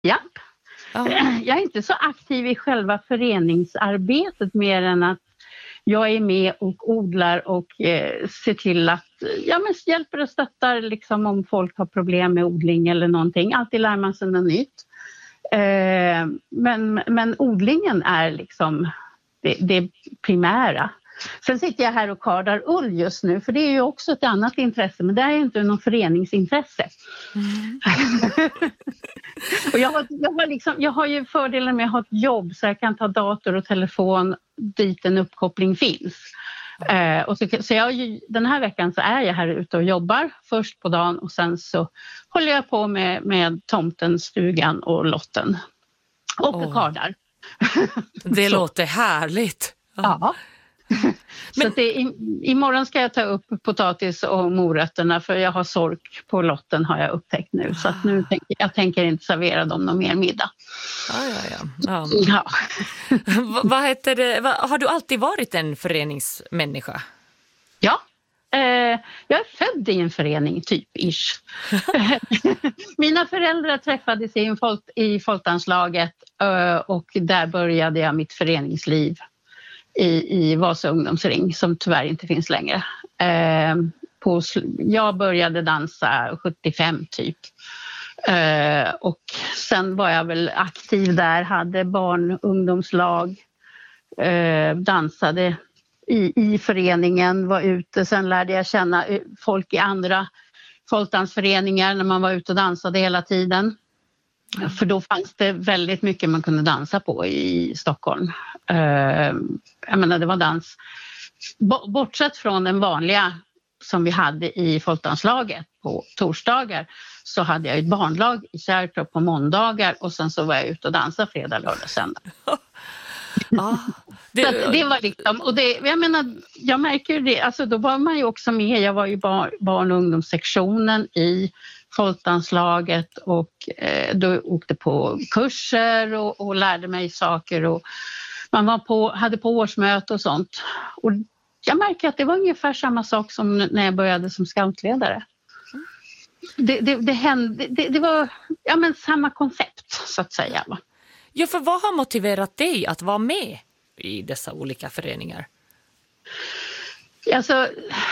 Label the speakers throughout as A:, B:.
A: Japp.
B: Ja.
A: Jag är inte så aktiv i själva föreningsarbetet mer än att jag är med och odlar och ser till att hjälper och stöttar liksom, om folk har problem med odling eller någonting. Alltid lär man sig något nytt. Men odlingen är liksom det primära. Sen sitter jag här och kardar ull just nu, för det är ju också ett annat intresse, men det är ju inte någon föreningsintresse. Och jag har ju fördelen med att ha ett jobb, så jag kan ta dator och telefon dit en uppkoppling finns. Den här veckan så är jag här ute och jobbar först på dagen, och sen så håller jag på med tomten, stugan och lotten. Och kardar.
B: Det låter härligt.
A: Ja. Så att imorgon ska jag ta upp potatis och morötterna, för jag har sork på lotten, har jag upptäckt nu. Så att nu tänker inte servera dem någon mer middag.
B: Ja. Vad heter det? Har du alltid varit en föreningsmänniska?
A: Ja. Jag är född i en förening, typ-ish. Mina föräldrar träffades i folkdanslaget, och där började jag mitt föreningsliv i Vasa ungdomsring, som tyvärr inte finns längre. Jag började dansa 75 typ. Och sen var jag väl aktiv där, hade barn- och ungdomslag, dansade i föreningen, var ute. Sen lärde jag känna folk i andra folkdansföreningar när man var ute och dansade hela tiden. För då fanns det väldigt mycket man kunde dansa på i Stockholm. Jag menar, det var dans. Bortsett från den vanliga som vi hade i folkdanslaget på torsdagar, så hade jag ett barnlag i Kärrtorp på måndagar, och sen så var jag ute och dansade fredag, lördag, söndag. Det var liksom, och det, jag märker ju det, alltså då var man ju också med, jag var ju barn- och ungdomssektionen i folkdanslaget, och då åkte på kurser och lärde mig saker, och man hade på årsmöte och sånt. Och jag märker att det var ungefär samma sak som när jag började som scoutledare. Det var samma koncept, så att säga.
B: Ja, för vad har motiverat dig att vara med i dessa olika föreningar?
A: Alltså,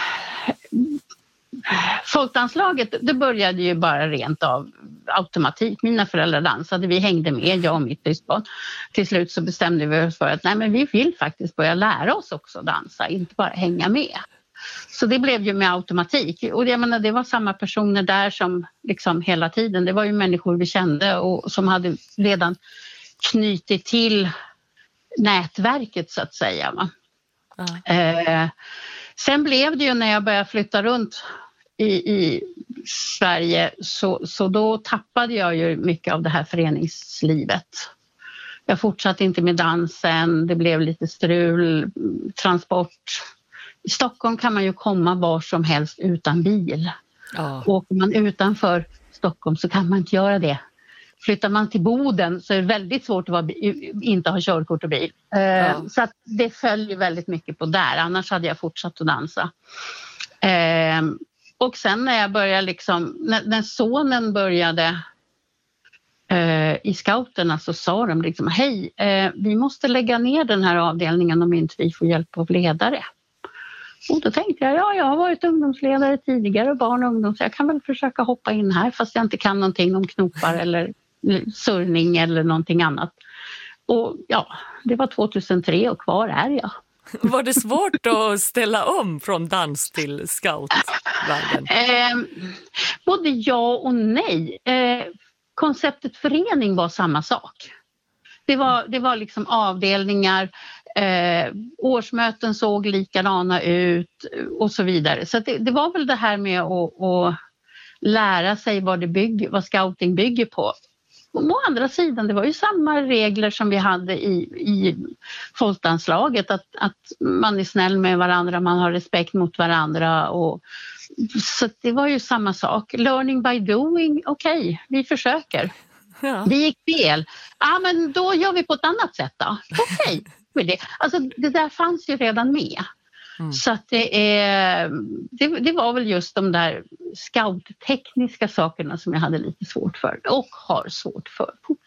A: folkdanslaget, det började ju bara rent av automatik. Mina föräldrar dansade, vi hängde med, jag och mitt syskon. Till slut så bestämde vi oss för att vi vill faktiskt börja lära oss också dansa, inte bara hänga med. Så det blev ju med automatik. Och jag menar, det var samma personer där som liksom hela tiden. Det var ju människor vi kände och som hade redan knutit till nätverket, så att säga. Va? Sen blev det ju, när jag började flytta runt i Sverige, så då tappade jag ju mycket av det här föreningslivet. Jag fortsatte inte med dansen, det blev lite strul, transport. I Stockholm kan man ju komma var som helst utan bil. Åker man utanför Stockholm så kan man inte göra det. Flyttar man till Boden så är det väldigt svårt att inte ha körkort och bil. Så att det följer väldigt mycket på där. Annars hade jag fortsatt att dansa. Och sen när jag började när sonen började i scouterna, så sa de liksom, hej, vi måste lägga ner den här avdelningen om inte vi får hjälp av ledare. Och då tänkte jag har varit ungdomsledare tidigare, barn och ungdom, så jag kan väl försöka hoppa in här fast jag inte kan någonting om knopar eller surning eller någonting annat. Och det var 2003 och kvar är jag.
B: Var det svårt att ställa om från dans till scoutvärlden?
A: Både ja och nej. Konceptet förening var samma sak. Det var liksom avdelningar, årsmöten såg likadana ut och så vidare. Så det var väl det här med att lära sig vad scouting bygger på. Å andra sidan, det var ju samma regler som vi hade i folkdanslaget, att man är snäll med varandra, man har respekt mot varandra. Så det var ju samma sak. Learning by doing, okej, vi försöker. Ja. Det gick fel. Men då gör vi på ett annat sätt då. Okej. Alltså det där fanns ju redan med. Så att det var väl just de där scouttekniska sakerna som jag hade lite svårt för och har svårt för